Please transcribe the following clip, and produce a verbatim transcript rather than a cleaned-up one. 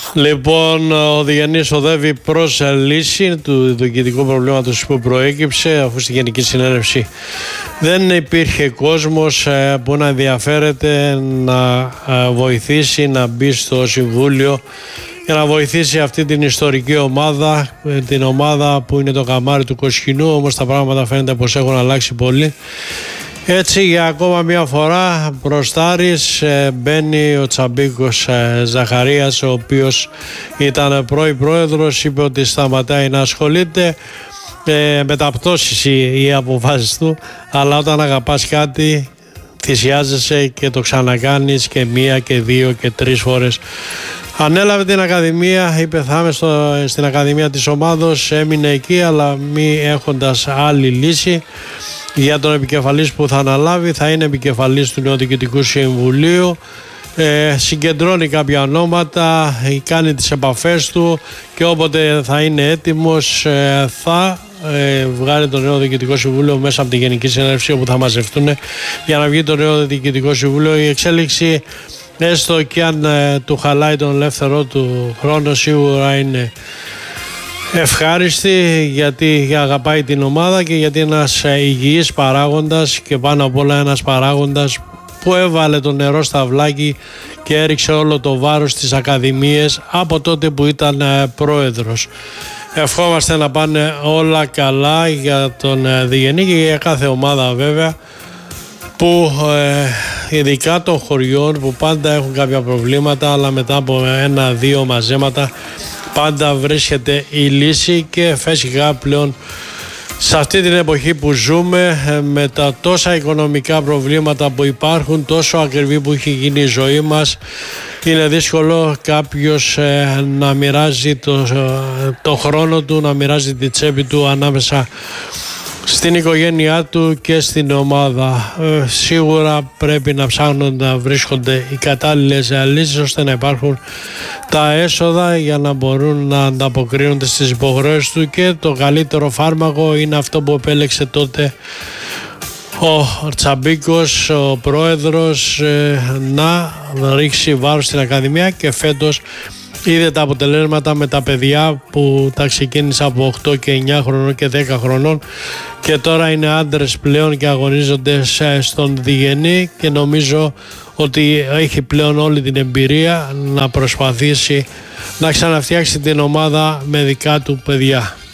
Λοιπόν, ο Διγενής οδεύει προς λύση του διοικητικού προβλήματος που προέκυψε, αφού στη Γενική Συνέλευση δεν υπήρχε κόσμος που να ενδιαφέρεται να βοηθήσει να μπει στο Συμβούλιο για να βοηθήσει αυτή την ιστορική ομάδα, την ομάδα που είναι το καμάρι του Κοσκινού. Όμως τα πράγματα φαίνεται πως έχουν αλλάξει πολύ. Έτσι, για ακόμα μια φορά μπροστάρης ε, μπαίνει ο Τσαμπίκος ε, Ζαχαρίας, ο οποίος ήταν πρώην πρόεδρος, είπε ότι σταματάει να ασχολείται, ε, μεταπτώσεις οι, οι αποφάσεις του, αλλά όταν αγαπάς κάτι θυσιάζεσαι και το ξανακάνεις και μία και δύο και τρεις φορές. Ανέλαβε την Ακαδημία, είπε θα είμαι στο, στην Ακαδημία της ομάδος, έμεινε εκεί αλλά μη έχοντας άλλη λύση. Για τον επικεφαλής που θα αναλάβει, θα είναι επικεφαλής του Νέου Διοικητικού Συμβουλίου, ε, συγκεντρώνει κάποια ονόματα, κάνει τις επαφές του και όποτε θα είναι έτοιμος ε, θα ε, βγάλει το Νέο Διοικητικό Συμβούλιο μέσα από τη Γενική Συνέλευση, όπου θα μαζευτούν για να βγει το Νέο Διοικητικό Συμβούλιο. Η εξέλιξη, έστω και αν ε, του χαλάει τον ελεύθερο του χρόνο, σίγουρα είναι ευχάριστη, γιατί αγαπάει την ομάδα και γιατί ένας υγιής παράγοντας και πάνω απ' όλα ένας παράγοντας που έβαλε το νερό στα αυλάκι και έριξε όλο το βάρος στις ακαδημίες από τότε που ήταν πρόεδρος. Ευχόμαστε να πάνε όλα καλά για τον Διγενή και για κάθε ομάδα βέβαια, που ε, ειδικά των χωριών που πάντα έχουν κάποια προβλήματα, αλλά μετά από ένα-δύο μαζέματα πάντα βρίσκεται η λύση. Και φυσικά πλέον σε αυτή την εποχή που ζούμε, με τα τόσα οικονομικά προβλήματα που υπάρχουν, τόσο ακριβή που έχει γίνει η ζωή μας, είναι δύσκολο κάποιος ε, να μοιράζει το, το χρόνο του, να μοιράζει τη τσέπη του ανάμεσα στην οικογένειά του και στην ομάδα. Ε, σίγουρα πρέπει να ψάχνουν να βρίσκονται οι κατάλληλες λύσεις ώστε να υπάρχουν τα έσοδα για να μπορούν να ανταποκρίνονται στις υποχρεώσεις του, και το καλύτερο φάρμακο είναι αυτό που επέλεξε τότε ο Τσαμπίκος, ο πρόεδρος, ε, να ρίξει βάρος στην Ακαδημία, και φέτος είδε τα αποτελέσματα με τα παιδιά που τα ξεκίνησε από οκτώ και εννιά χρονών και δέκα χρονών και τώρα είναι άντρες πλέον και αγωνίζονται στον Διγενή, και νομίζω ότι έχει πλέον όλη την εμπειρία να προσπαθήσει να ξαναφτιάξει την ομάδα με δικά του παιδιά.